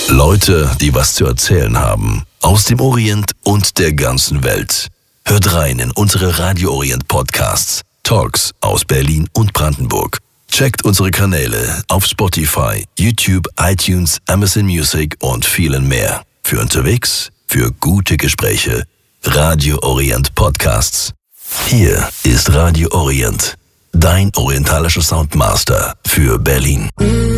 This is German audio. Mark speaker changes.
Speaker 1: Leute, die was zu erzählen haben. Aus dem Orient und der ganzen Welt. Hört rein in unsere Radio Orient Podcasts. Talks aus Berlin und Brandenburg. Checkt unsere Kanäle auf Spotify, YouTube, iTunes, Amazon Music und vielen mehr. Für unterwegs, für gute Gespräche. Radio Orient Podcasts. Hier ist Radio Orient. Dein orientalischer Soundmaster für Berlin.